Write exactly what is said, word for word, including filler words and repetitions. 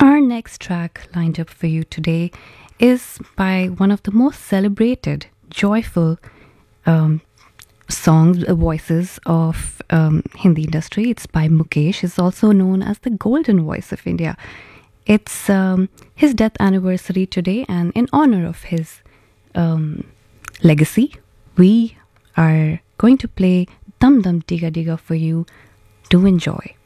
Our next track lined up for you today is by one of the most celebrated, joyful um, songs, uh, voices of um, Hindi industry. It's by Mukesh. He's also known as the golden voice of India. It's um, his death anniversary today, and in honor of his um, legacy, we are going to play Dum Dum Diga Diga for you to enjoy.